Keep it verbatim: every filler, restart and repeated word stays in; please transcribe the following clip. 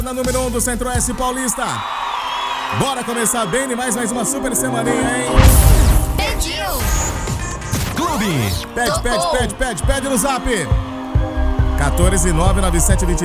Na número um do Centro-Oeste Paulista. Bora começar bem e mais, mais uma super semaninha, hein? Pediu! Clube! Pede, pede, pede, pede, pede no zap! um quatro nove nove sete dois